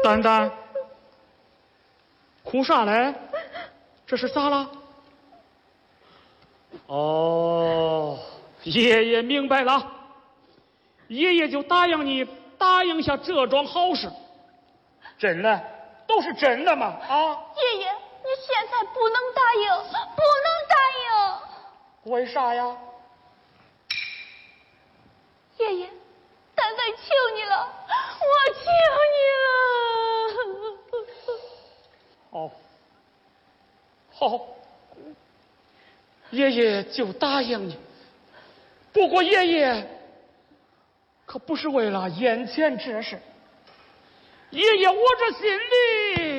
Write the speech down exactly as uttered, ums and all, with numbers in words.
丹丹，哭啥嘞？这是咋了？哦，爷爷明白了，爷爷就答应你，答应下这桩好事。真的，都是真的嘛啊！ 爷爷，你现在不能答应，不能答应。为啥呀？ 爷爷，丹丹求你了，我求你了。 好，好，爷爷就答应你。不过爷爷可不是为了眼前之事，爷爷我这心里